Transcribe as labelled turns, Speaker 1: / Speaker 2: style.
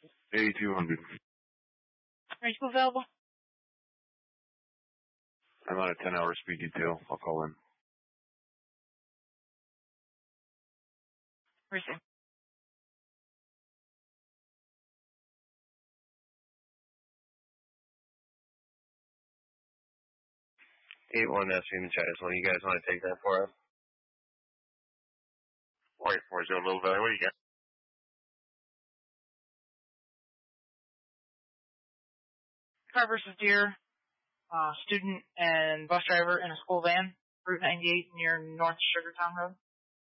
Speaker 1: 8200.
Speaker 2: Are you available?
Speaker 1: I'm on a 10-hour speed detail. I'll call in.
Speaker 2: Receive.
Speaker 3: 81 SC in the chat. So you guys want to take that for us?
Speaker 4: White 40 Little Valley, what do you got?
Speaker 2: Car versus Deer, student and bus driver in a school van, Route 98 near North Sugartown Road.